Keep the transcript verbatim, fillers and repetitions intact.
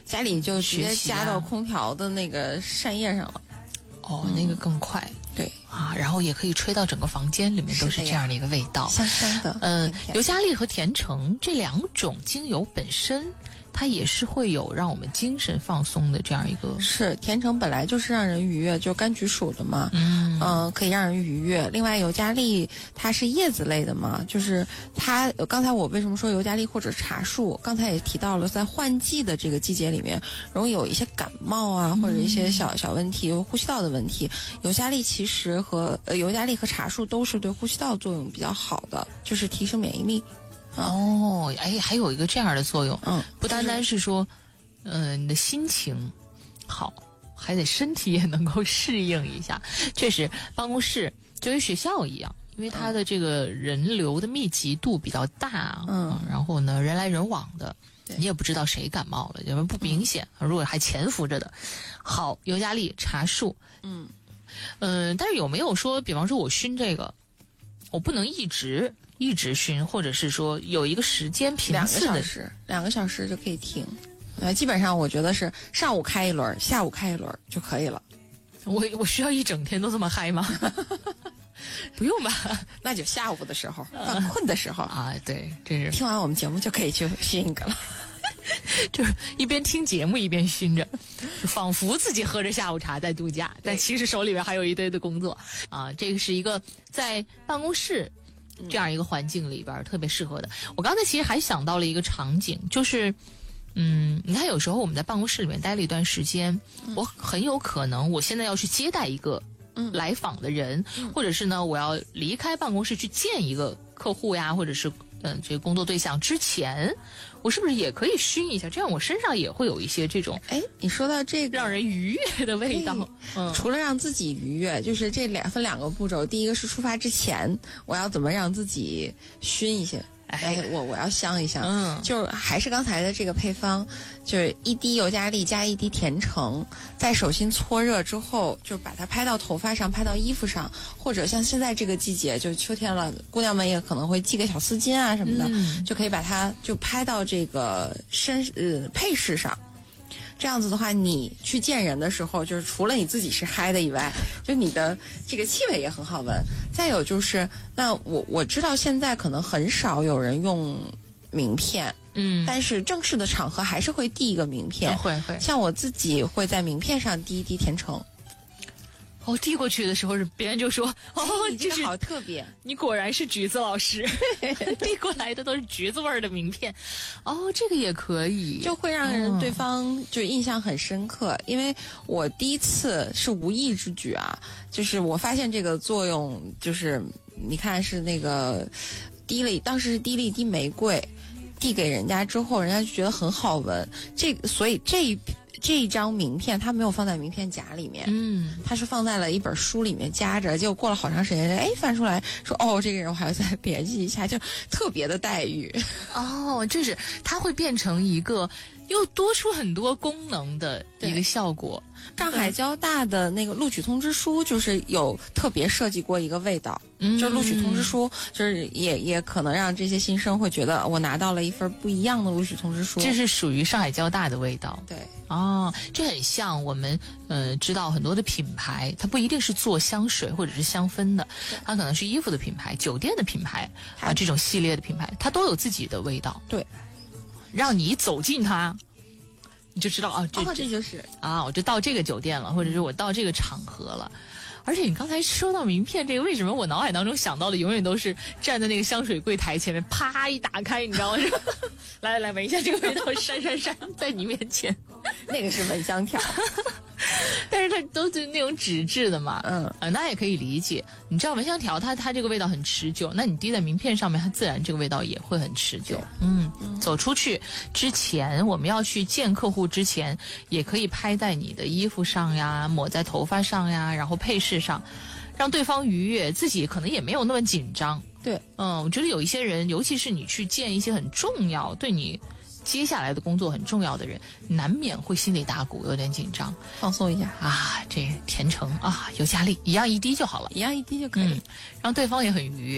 家里就直接加到空调的那个扇叶上了。 哦，嗯、那个更快。 对啊，然后也可以吹到整个房间里面都是这样的一个味道， 香香的。 嗯，尤加利和甜橙这两种精油本身，它也是会有让我们精神放松的这样一个。 是，甜橙本来就是让人愉悦，就柑橘属的嘛，嗯、呃，可以让人愉悦。另外，尤加利它是叶子类的嘛，就是它刚才我为什么说尤加利或者茶树，刚才也提到了，在换季的这个季节里面，容易有一些感冒啊，或者一些小小问题，呼吸道的问题。尤加利其实和呃尤加利和茶树都是对呼吸道作用比较好的，就是提升免疫力。 哦，哎，还有一个这样的作用， 嗯， 不单单是说，嗯、呃，你的心情好，还得身体也能够适应一下。确实，办公室就跟学校一样，因为它的这个人流的密集度比较大，嗯，然后呢，人来人往的，你也不知道谁感冒了，因为不明显。嗯、如果还潜伏着的，好，尤加利、茶树， 嗯， 嗯、呃，但是有没有说，比方说我熏这个，我不能一直。一直熏，或者是说有一个时间频次的， 两个小时，两个小时就可以停。呃，基本上我觉得是上午开一轮，下午开一轮就可以了。 我我需要一整天都这么嗨吗？不用吧， 那就下午的时候，犯困的时候啊。对，这是听完我们节目就可以去熏一个了。 就是一边听节目一边熏着，仿佛自己喝着下午茶在度假，但其实手里面还有一堆的工作啊。这个是一个在办公室这样一个环境里边特别适合的。我刚才其实还想到了一个场景，就是嗯，你看有时候我们在办公室里面待了一段时间，嗯、我很有可能我现在要去接待一个来访的人，嗯、或者是呢我要离开办公室去见一个客户呀，或者是嗯、呃、这个工作对象之前，我是不是也可以熏一下？这样我身上也会有一些这种哎，你说到这个让人愉悦的味道。 嗯，除了让自己愉悦，就是这两分两个步骤。第一个是出发之前，我要怎么让自己熏一些？哎，我我要香一香。嗯，就是还是刚才的这个配方，就是一滴尤加利加一滴甜橙，在手心搓热之后，就把它拍到头发上，拍到衣服上，或者像现在这个季节，就是秋天了，姑娘们也可能会系个小丝巾啊什么的，嗯、就可以把它就拍到这个身呃配饰上。这样子的话，你去见人的时候，就是除了你自己是嗨的以外，就你的这个气味也很好闻。再有就是，那我我知道现在可能很少有人用名片，嗯，但是正式的场合还是会递一个名片， 会会。 像我自己会在名片上滴一滴甜橙。 哦，递过去的时候，别人就说：“哦， 这是好特别， 你果然是橘子老师。”递过来的都是橘子味儿的名片，哦，这个也可以， 就会让人对方就印象很深刻。嗯、因为我第一次是无意之举啊，就是我发现这个作用，就是你看是那个滴了，当时是滴了一滴玫瑰，递给人家之后，人家就觉得很好闻。这所以这一。这一张名片它没有放在名片夹里面，嗯，它是放在了一本书里面夹着。结果过了好长时间，哎，翻出来说，哦，这个人我还要再联系一下，就特别的待遇。 哦，就是它会变成一个又多出很多功能的一个效果。 上海交大的那个录取通知书就是有特别设计过一个味道，嗯、就是录取通知书，就是也也可能让这些新生会觉得我拿到了一份不一样的录取通知书。 这是属于上海交大的味道。 对， 哦，这很像我们呃知道很多的品牌，它不一定是做香水或者是香氛的，它可能是衣服的品牌、酒店的品牌啊，这种系列的品牌，它都有自己的味道。 对， 让你走进它。你就知道啊，这、 哦、这就是啊，我就到这个酒店了，或者是我到这个场合了。而且你刚才说到名片这个，为什么我脑海当中想到的永远都是站在那个香水柜台前面，啪一打开，你知道吗？来来来，闻一下这个味道，闪闪闪，在你面前， 那个是蚊香条。 但是它都是那种纸质的嘛，嗯，啊，那也可以理解。你知道蚊香条它它这个味道很持久，那你滴在名片上面，它自然这个味道也会很持久。嗯，嗯走出去之前，我们要去见客户之前，也可以拍在你的衣服上呀，抹在头发上呀，然后配饰上，让对方愉悦，自己可能也没有那么紧张。 对， 嗯，我觉得有一些人，尤其是你去见一些很重要对你接下来的工作很重要的人，难免会心里打鼓，有点紧张， 放松一下啊。这甜橙啊，尤加利一样一滴就好了， 一样一滴就可以， 嗯，让对方也很愉悦。